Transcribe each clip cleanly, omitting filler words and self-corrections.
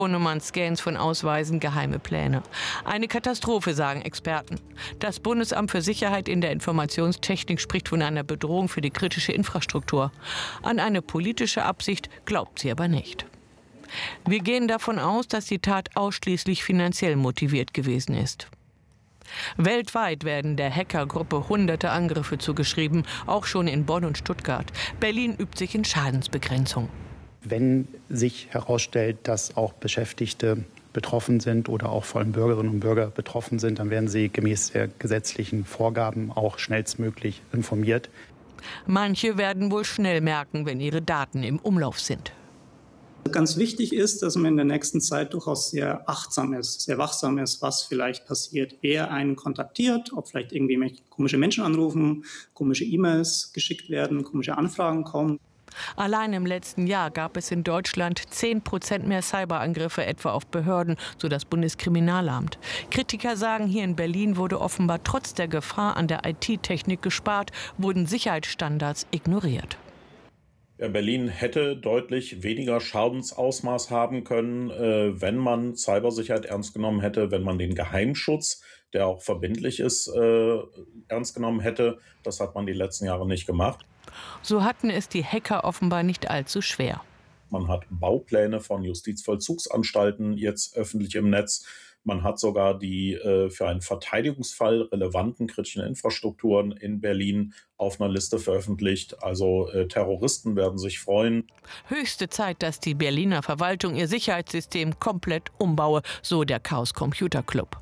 Scans von Ausweisen, geheime Pläne. Eine Katastrophe, sagen Experten. Das Bundesamt für Sicherheit in der Informationstechnik spricht von einer Bedrohung für die kritische Infrastruktur. An eine politische Absicht glaubt sie aber nicht. Wir gehen davon aus, dass die Tat ausschließlich finanziell motiviert gewesen ist. Weltweit werden der Hackergruppe hunderte Angriffe zugeschrieben, auch schon in Bonn und Stuttgart. Berlin übt sich in Schadensbegrenzung. Wenn sich herausstellt, dass auch Beschäftigte betroffen sind oder auch vor allem Bürgerinnen und Bürger betroffen sind, dann werden sie gemäß der gesetzlichen Vorgaben auch schnellstmöglich informiert. Manche werden wohl schnell merken, wenn ihre Daten im Umlauf sind. Ganz wichtig ist, dass man in der nächsten Zeit durchaus sehr achtsam ist, sehr wachsam ist, was vielleicht passiert. Wer einen kontaktiert, ob vielleicht irgendwie komische Menschen anrufen, komische E-Mails geschickt werden, komische Anfragen kommen. Allein im letzten Jahr gab es in Deutschland 10% mehr Cyberangriffe, etwa auf Behörden, so das Bundeskriminalamt. Kritiker sagen, hier in Berlin wurde offenbar trotz der Gefahr an der IT-Technik gespart, wurden Sicherheitsstandards ignoriert. Ja, Berlin hätte deutlich weniger Schadensausmaß haben können, wenn man Cybersicherheit ernst genommen hätte, wenn man den Geheimschutz, der auch verbindlich ist, ernst genommen hätte. Das hat man die letzten Jahre nicht gemacht. So hatten es die Hacker offenbar nicht allzu schwer. Man hat Baupläne von Justizvollzugsanstalten jetzt öffentlich im Netz. Man hat sogar die für einen Verteidigungsfall relevanten kritischen Infrastrukturen in Berlin auf einer Liste veröffentlicht. Also Terroristen werden sich freuen. Höchste Zeit, dass die Berliner Verwaltung ihr Sicherheitssystem komplett umbaue, so der Chaos Computer Club.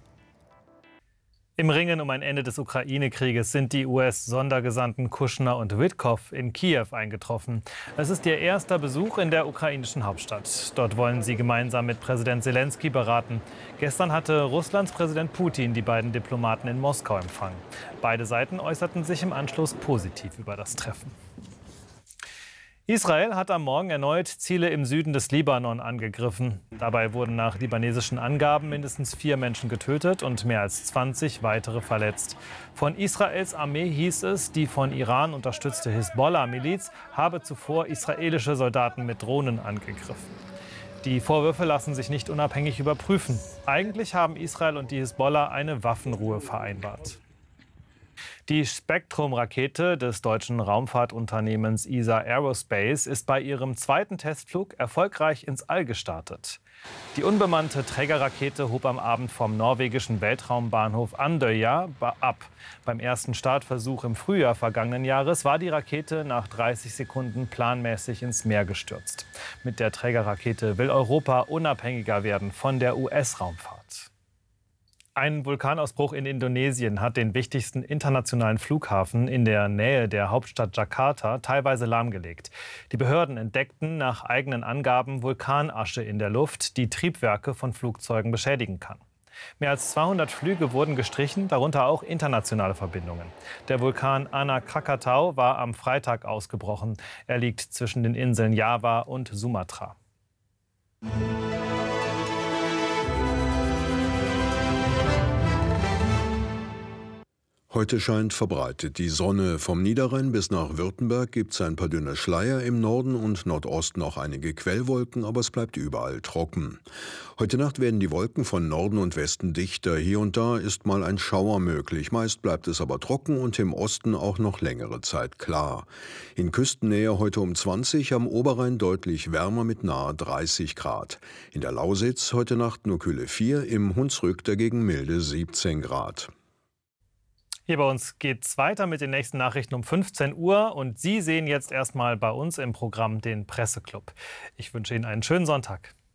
Im Ringen um ein Ende des Ukraine-Krieges sind die US-Sondergesandten Kushner und Witkow in Kiew eingetroffen. Es ist ihr erster Besuch in der ukrainischen Hauptstadt. Dort wollen sie gemeinsam mit Präsident Selenskyj beraten. Gestern hatte Russlands Präsident Putin die beiden Diplomaten in Moskau empfangen. Beide Seiten äußerten sich im Anschluss positiv über das Treffen. Israel hat am Morgen erneut Ziele im Süden des Libanon angegriffen. Dabei wurden nach libanesischen Angaben mindestens 4 Menschen getötet und mehr als 20 weitere verletzt. Von Israels Armee hieß es, die von Iran unterstützte Hisbollah-Miliz habe zuvor israelische Soldaten mit Drohnen angegriffen. Die Vorwürfe lassen sich nicht unabhängig überprüfen. Eigentlich haben Israel und die Hisbollah eine Waffenruhe vereinbart. Die Spektrum-Rakete des deutschen Raumfahrtunternehmens ESA Aerospace ist bei ihrem zweiten Testflug erfolgreich ins All gestartet. Die unbemannte Trägerrakete hob am Abend vom norwegischen Weltraumbahnhof Andøya ab. Beim ersten Startversuch im Frühjahr vergangenen Jahres war die Rakete nach 30 Sekunden planmäßig ins Meer gestürzt. Mit der Trägerrakete will Europa unabhängiger werden von der US-Raumfahrt. Ein Vulkanausbruch in Indonesien hat den wichtigsten internationalen Flughafen in der Nähe der Hauptstadt Jakarta teilweise lahmgelegt. Die Behörden entdeckten nach eigenen Angaben Vulkanasche in der Luft, die Triebwerke von Flugzeugen beschädigen kann. Mehr als 200 Flüge wurden gestrichen, darunter auch internationale Verbindungen. Der Vulkan Anak Krakatau war am Freitag ausgebrochen. Er liegt zwischen den Inseln Java und Sumatra. Heute scheint verbreitet die Sonne. Vom Niederrhein bis nach Württemberg gibt es ein paar dünne Schleier, im Norden und Nordosten auch einige Quellwolken, aber es bleibt überall trocken. Heute Nacht werden die Wolken von Norden und Westen dichter. Hier und da ist mal ein Schauer möglich. Meist bleibt es aber trocken und im Osten auch noch längere Zeit klar. In Küstennähe heute um 20, am Oberrhein deutlich wärmer mit nahe 30 Grad. In der Lausitz heute Nacht nur kühle 4, im Hunsrück dagegen milde 17 Grad. Hier bei uns geht es weiter mit den nächsten Nachrichten um 15 Uhr. Und Sie sehen jetzt erstmal bei uns im Programm den Presseclub. Ich wünsche Ihnen einen schönen Sonntag.